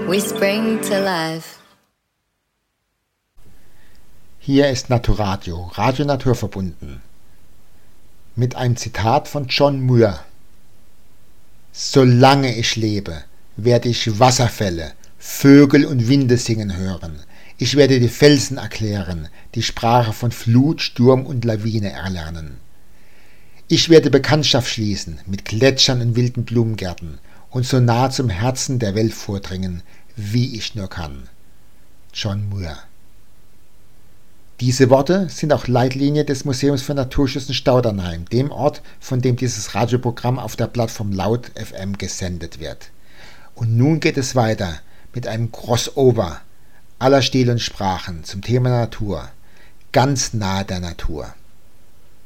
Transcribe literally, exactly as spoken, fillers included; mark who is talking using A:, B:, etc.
A: we spring to life.
B: Hier ist Naturadio, Radio Naturverbunden, mit einem Zitat von John Muir. Solange ich lebe, werde ich Wasserfälle, Vögel und Winde singen hören. Ich werde die Felsen erklären, die Sprache von Flut, Sturm und Lawine erlernen. Ich werde Bekanntschaft schließen mit Gletschern und wilden Blumengärten und so nah zum Herzen der Welt vordringen, wie ich nur kann. John Muir. Diese Worte sind auch Leitlinie des Museums für Naturschutz in Staudernheim, dem Ort, von dem dieses Radioprogramm auf der Plattform Laut F M gesendet wird. Und nun geht es weiter mit einem Crossover aller Stil und Sprachen zum Thema Natur, ganz nahe der Natur.